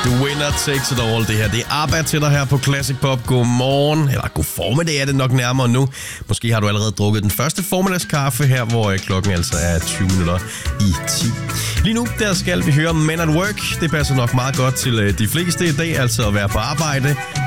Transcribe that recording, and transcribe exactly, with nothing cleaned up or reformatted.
The winner takes it all, det her. Det er ABBA til dig her på Classic Pop. Godmorgen, eller god formiddag er det nok nærmere nu. Måske har du allerede drukket den første formiddagskaffe her, hvor klokken altså er tyve minutter i ti. Lige nu, der skal vi høre Men at Work. Det passer nok meget godt til de fleste i dag, altså at være på arbejde.